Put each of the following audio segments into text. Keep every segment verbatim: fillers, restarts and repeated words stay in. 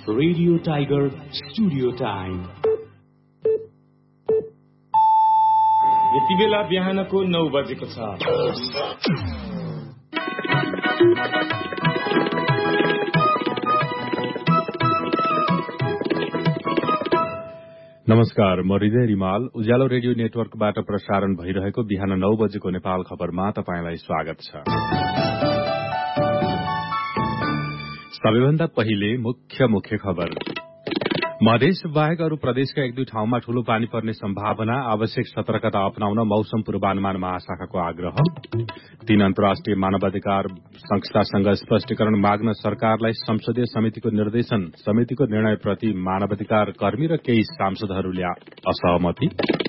Radio tiger studio time. यति बेला बिहानको नौ बजेको छ। नमस्कार, म हृदय रिमाल। उज्यालो रेडियो नेटवर्कबाट प्रसारण भइरहेको बिहान नौ बजेको नेपाल खबरमा तपाईंलाई स्वागत छ। सबैभन्दा पहिले मुख्य मुख्य खबर। मधेस बाहेक अरू प्रदेशका एक दुई ठाउँमा ठूलो पानी पर्ने सम्भावना, आवश्यक सतर्कता अपनाउन मौसम पूर्वानुमान महाशाखाको आग्रह। तीन अन्तर्राष्ट्रिय मानवाधिकार संस्थासँग स्पष्टीकरण माग्न सरकारलाई संसदीय समितिको निर्देशन, समितिको निर्णयप्रति मानवाधिकार कर्मी र केही सांसदहरूले असहमति।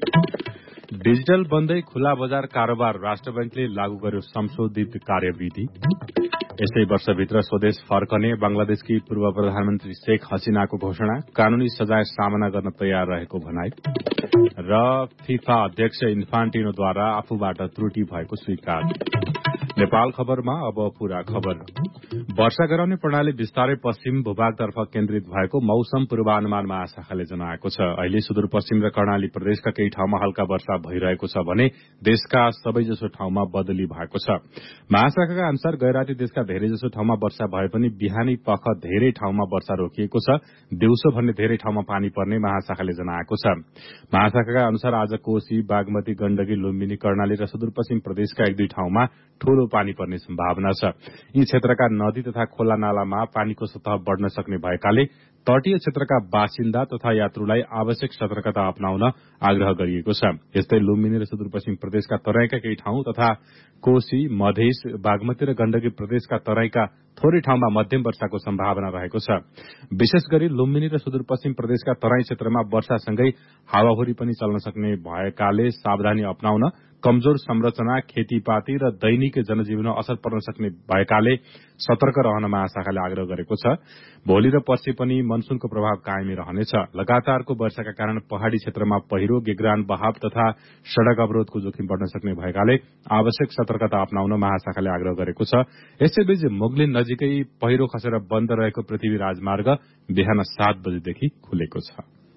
डिजिटल बन्दै खुला बजार कारोबार, राष्ट्र बैंकले लागू गर्यो संशोधित कार्यविधि। यसै वर्षभित्र स्वदेश फर्कने बंगलादेशकी पूर्व प्रधानमन्त्री शेख हसीनाको घोषणा, कानूनी सजाय सामना गर्न तयार रहेको भनाई। र फिफा अध्यक्ष इन्फान्टिनोद्वारा आफूबाट त्रुटि भएको स्वीकार। नेपाल खबरमा अब पूरा खबर। वर्षा गराउने प्रणाली बिस्तारै पश्चिम भूभागतर्फ केन्द्रित भएको मौसम पूर्वानुमान महाशाखाले जनाएको छ। अहिले सुदूरपश्चिम र कर्णाली प्रदेशका केही ठाउँमा हल्का वर्षा भइरहेको छ भने देशका सबैजसो ठाउँमा बदली भएको छ। महाशाखाका अनुसार गैराती देशका धेरैजसो ठाउँमा वर्षा भए पनि बिहानी पख धेरै ठाउँमा वर्षा रोकिएको छ। दिउँसो भन्ने धेरै ठाउँमा पानी पर्ने महाशाखाले जनाएको छ। महाशाखाका अनुसार आज कोशी, बागमती, गण्डकी, लुम्बिनी, कर्णाली र सुदूरपश्चिम प्रदेशका एक दुई ठाउँमा ठूलो पानी पर्ने सम्भावना छ। यी क्षेत्रका नदी तथा खोला नालामा पानीको सतह बढ़न सक्ने भएकाले तटीय क्षेत्रका बासिन्दा तथा यात्रुलाई आवश्यक सतर्कता अपनाउन आग्रह गरिएको छ। यस्तै लुम्बिनी र सुदूरपश्चिम प्रदेशका तराईका केही ठाउँ तथा कोशी, मधेस, बागमती र गण्डकी प्रदेशका तराईका थोरै ठाउँमा मध्यम वर्षाको सम्भावना रहेको छ। विशेष गरी लुम्बिनी र सुदूरपश्चिम प्रदेशका तराई क्षेत्रमा वर्षासँगै हावाहुरी पनि चल्न सक्ने भएकाले सावधानी अपनाउन, कमजोर संरचना, खेतीपाती र दैनिक जनजीवनमा असर पर्न सक्ने भएकाले सतर्क रहन महाशाखाले आग्रह गरेको छ। भोलि र पर्सि पनि मनसूनको प्रभाव कायमै रहनेछ। लगातारको वर्षाका कारण पहाड़ी क्षेत्रमा पहिरो, गेग्रान बहाव तथा सड़क अवरोधको जोखिम बढ़न सक्ने भएकाले आवश्यक सतर्कता अपनाउन महाशाखाले आग्रह गरेको छ। यसैबीच मुगलिन नजिकै पहिरो खसेर बन्द रहेको पृथ्वी राजमार्ग बिहान सात बजेदेखि खुलेको छ।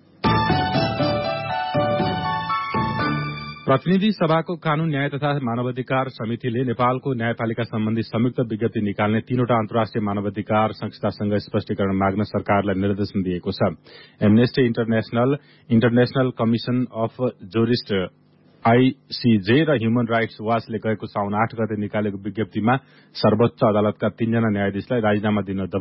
प्रतिनिधि सभाको कानून, न्याय तथा मानवाधिकार समितिले नेपालको न्यायपालिका सम्बन्धी संयुक्त विज्ञप्ति निकाल्ने तीनवटा अन्तर्राष्ट्रिय मानवाधिकार संस्थासँग स्पष्टीकरण माग्न सरकारलाई निर्देशन दिएको छ। Amnesty international, international commission of jurist ICJ र ह्युमन राइट्स वाचले गएको साउन आठ गते निकालेको विज्ञप्तिमा सर्वोच्च अदालतका तीनजना न्यायाधीशलाई राजीनामा दिन